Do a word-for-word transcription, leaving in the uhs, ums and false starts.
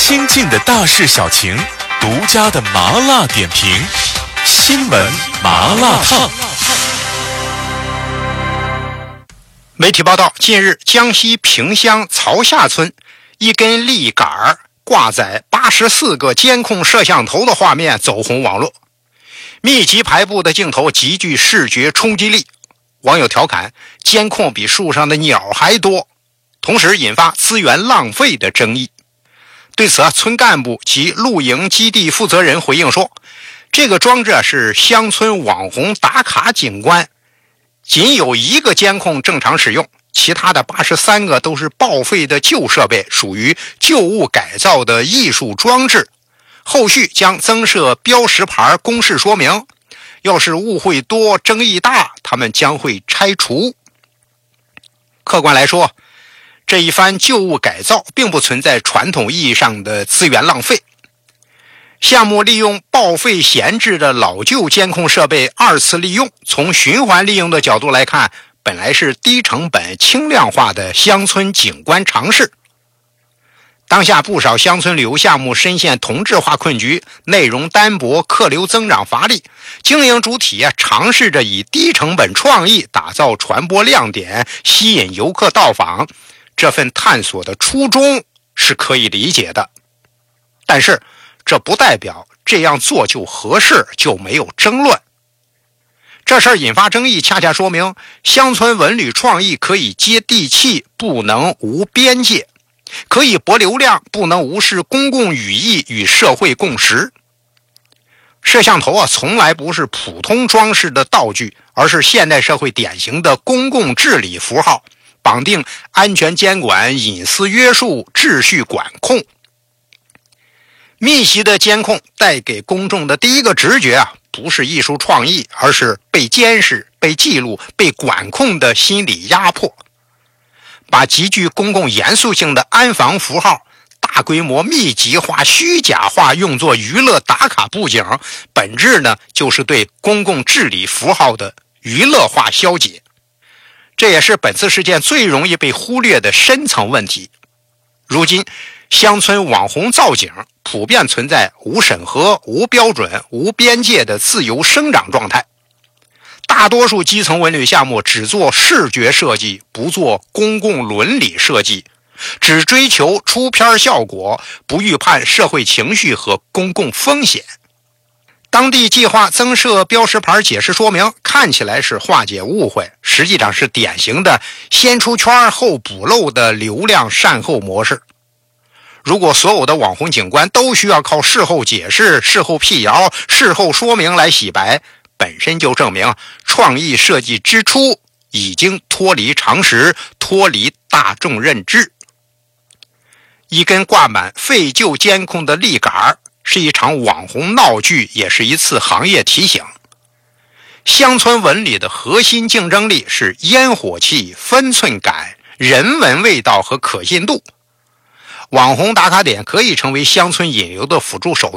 亲近的大事小情，独家的麻辣点评，新闻麻辣烫。 媒体报道，近日江西萍乡曹下村一根立杆挂载八十四个监控摄像头的画面走红网络，密集排布的镜头极具视觉冲击力，网友调侃监控比树上的鸟还多，同时引发资源浪费的争议。对此，村干部及露营基地负责人回应说，这个装置是乡村网红打卡景观，仅有一个监控正常使用，其他的八十三个都是报废的旧设备，属于旧物改造的艺术装置，后续将增设标识牌公示说明，要是误会多争议大，他们将会拆除。客观来说，这一番旧物改造并不存在传统意义上的资源浪费。项目利用报废闲置的老旧监控设备二次利用，从循环利用的角度来看，本来是低成本轻量化的乡村景观尝试。当下不少乡村旅游项目深陷同质化困局，内容单薄，客流增长乏力，经营主体啊尝试着以低成本创意打造传播亮点，吸引游客到访，这份探索的初衷是可以理解的。但是这不代表这样做就合适，就没有争论。这事儿引发争议，恰恰说明乡村文旅创意可以接地气，不能无边界；可以博流量，不能无视公共语义与社会共识。摄像头啊，从来不是普通装饰的道具，而是现代社会典型的公共治理符号，绑定安全监管、隐私约束、秩序管控。密集的监控带给公众的第一个直觉啊，不是艺术创意，而是被监视、被记录、被管控的心理压迫。把极具公共严肃性的安防符号大规模密集化、虚假化，用作娱乐打卡布景，本质呢就是对公共治理符号的娱乐化消解。这也是本次事件最容易被忽略的深层问题。如今乡村网红造景普遍存在无审核、无标准、无边界的自由生长状态。大多数基层文旅项目只做视觉设计，不做公共伦理设计，只追求出片效果，不预判社会情绪和公共风险。当地计划增设标识牌解释说明，看起来是化解误会，实际上是典型的先出圈后补漏的流量善后模式。如果所有的网红景观都需要靠事后解释、事后辟谣、事后说明来洗白，本身就证明创意设计之初已经脱离常识，脱离大众认知。一根挂满废旧监控的立杆是一场网红闹剧，也是一次行业提醒。乡村文旅的核心竞争力是烟火气、分寸感、人文味道和可信度。网红打卡点可以成为乡村引流的辅助手